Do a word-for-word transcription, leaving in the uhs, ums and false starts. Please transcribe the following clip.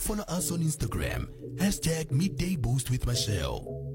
Follow us on Instagram, hashtag Midday Boost with Michelle.